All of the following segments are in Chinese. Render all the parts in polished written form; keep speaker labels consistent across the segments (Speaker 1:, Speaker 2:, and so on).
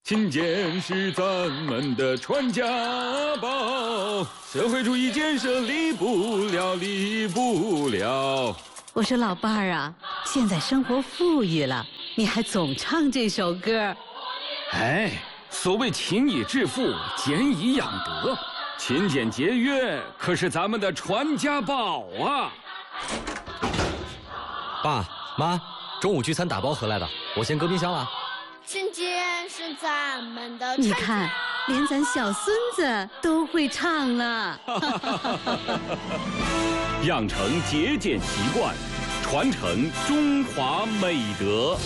Speaker 1: 勤俭是咱们的传家宝，社会主义建设离不了，离不了。
Speaker 2: 我说老伴儿啊，现在生活富裕了，你还总唱这首歌。
Speaker 1: 哎，所谓勤以致富，俭以养德，勤俭节约可是咱们的传家宝啊！
Speaker 3: 爸妈，中午聚餐打包回来的，我先搁冰箱了。
Speaker 4: 勤俭是咱们的。
Speaker 2: 你看，连咱小孙子都会唱了。
Speaker 1: 养成节俭习惯，传承中华美德。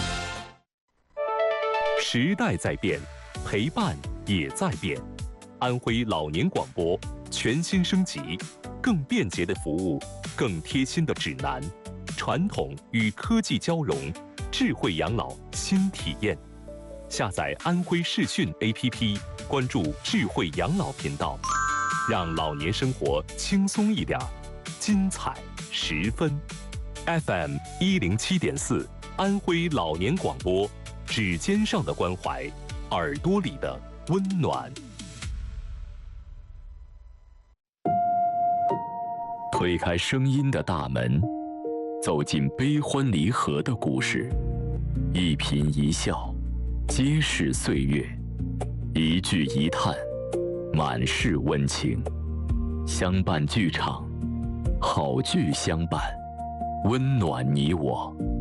Speaker 5: 时代在变，陪伴也在变。安徽老年广播全新升级，更便捷的服务，更贴心的指南，传统与科技交融，智慧养老新体验。下载安徽视讯 APP， 关注智慧养老频道，让老年生活轻松一点，精彩十分。FM 107.4，安徽老年广播，指尖上的关怀，耳朵里的温暖。
Speaker 6: 推开声音的大门，走进悲欢离合的故事，一颦一笑，皆是岁月；一句一叹，满是温情。相伴剧场，好剧相伴，温暖你我。